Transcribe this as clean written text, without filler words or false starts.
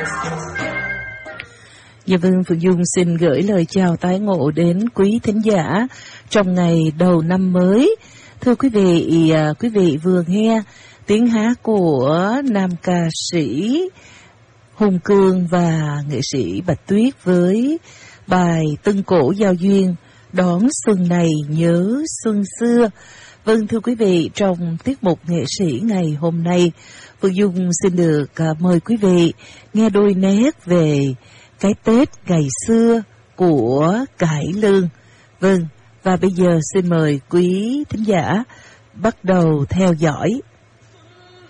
Dạ vâng, Phượng Dung xin gửi lời chào tái ngộ đến quý thính giả trong ngày đầu năm mới. Thưa quý vị vừa nghe tiếng hát của nam ca sĩ Hùng Cương và nghệ sĩ Bạch Tuyết với bài Tân Cổ Giao Duyên, đón xuân này nhớ xuân xưa. Vâng, thưa quý vị, trong tiết mục nghệ sĩ ngày hôm nay, Phượng Dung xin được mời quý vị nghe đôi nét về cái Tết ngày xưa của cải lương. Vâng, và bây giờ xin mời quý thính giả bắt đầu theo dõi